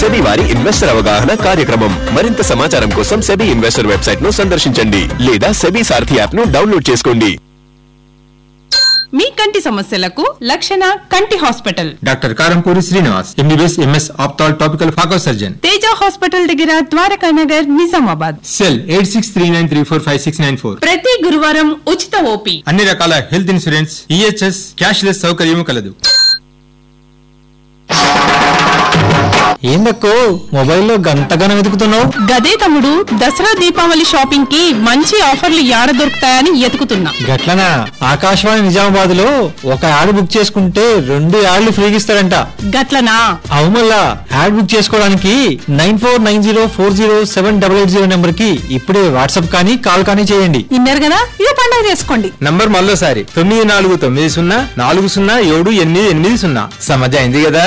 SEBI వారి investor అవగాహన కార్యక్రమం. మరింత సమాచారం కోసం సెబీ ఇన్వెస్టర్ వెబ్సైట్ ను సందర్శించండి లేదా సెబీ సారథి యాప్ ను డౌన్లోడ్ చేసుకోండి. మీ కంటి సమస్యలకు లక్షణ కంటి hospital. Doctor Karampuri Srinivas, MBBS MS ophthal topical phaco surgeon. Teja hospital దగ్గర ద్వారకా నగర్, నిజామాబాద్. సెల్ 8639345694. ప్రతి గురువారం ఉచిత ఓపీ. అన్ని రకాల హెల్త్ ఇన్సూరెన్స్, ఈహెచ్ఎస్, క్యాష్లెస్ సౌకర్యము కలదు. ఏందక్కో మొబైల్లో గంటగానే వెతుకుతున్నావు? గదే తమ్ముడు, దసరా దీపావళి షాపింగ్ కి మంచి ఆఫర్లు యాడ దొరుకుతాయని ఎతుకుతున్నా. గట్లనా? ఆకాశవాణి నిజామాబాద్ లో ఒక యాడ్ బుక్ చేసుకుంటే 2 యాడ్లు ఫ్రీగా ఇస్తారంట. గట్లనా? అవు మళ్ళా యాడ్ బుక్ చేసుకోవడానికి 9490407880 నెంబర్ కి ఇప్పుడే వాట్సాప్ కానీ కాల్ కానీ చేయండి. విన్నారు కదా, ఇదే పండుగ చేసుకోండి. నంబర్ మళ్ళోసారి 9490407880. సమజ్ అయింది కదా?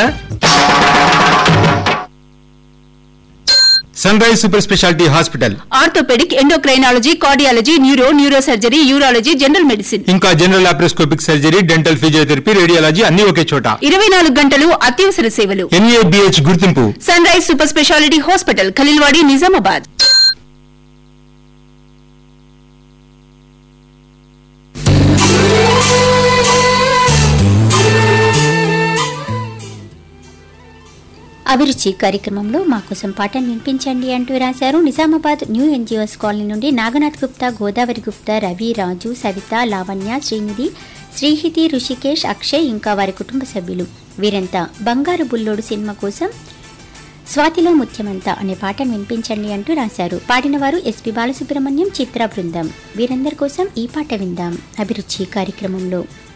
Sun rise super speciality hospital. Orthopaedic, endocrinology, cardiology, neuro surgery, urology, general medicine, ఇంకా general laparoscopic surgery, dental, physiotherapy, radiology అన్ని ఒకే చోట. 24 గంటలు అత్యవసర సేవలు. NABH గుర్తింపు. Sun rise super speciality hospital, Khaleelwadi, Nizamabad. అభిరుచి కార్యక్రమంలో మా కోసం పాటను వినిపించండి అంటూ రాశారు నిజామాబాద్ న్యూ ఎన్జిఓస్ కాలనీ నుండి నాగనాథ్ గుప్తా, గోదావరి గుప్తా, రవి, రాజు, సవిత, లావణ్య, శ్రీనిధి, శ్రీహితి, ఋషికేష్, అక్షయ్ ఇంకా వారి కుటుంబ సభ్యులు. వీరంతా బంగారు బుల్లోడు సినిమా కోసం స్వాతిలో ముత్యమంతా అనే పాటను వినిపించండి అంటూ రాశారు. పాడినవారు ఎస్పి బాలసుబ్రహ్మణ్యం, చిత్ర బృందం. వీరందరి కోసం ఈ పాట విందాం అభిరుచి కార్యక్రమంలో.